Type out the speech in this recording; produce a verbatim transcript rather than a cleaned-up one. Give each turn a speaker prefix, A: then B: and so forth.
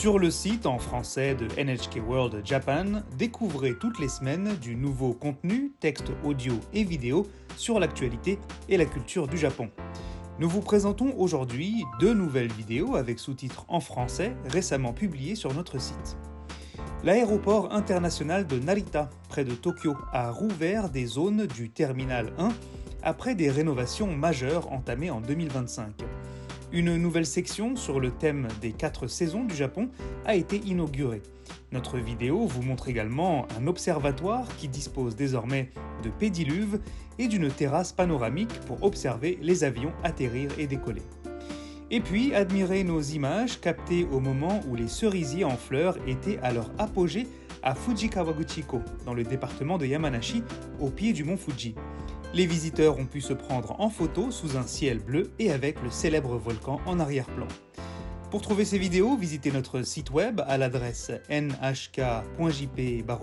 A: Sur le site en français de N H K World Japan, découvrez toutes les semaines du nouveau contenu, texte audio et vidéo sur l'actualité et la culture du Japon. Nous vous présentons aujourd'hui deux nouvelles vidéos avec sous-titres en français récemment publiées sur notre site. L'aéroport international de Narita, près de Tokyo, a rouvert des zones du Terminal un après des rénovations majeures entamées en deux mille vingt-cinq. Une nouvelle section sur le thème des quatre saisons du Japon a été inaugurée. Notre vidéo vous montre également un observatoire qui dispose désormais de pédiluves et d'une terrasse panoramique pour observer les avions atterrir et décoller. Et puis, admirez nos images captées au moment où les cerisiers en fleurs étaient à leur apogée à Fujikawaguchiko, dans le département de Yamanashi, au pied du mont Fuji. Les visiteurs ont pu se prendre en photo sous un ciel bleu et avec le célèbre volcan en arrière-plan. Pour trouver ces vidéos, visitez notre site web à l'adresse n h k point j p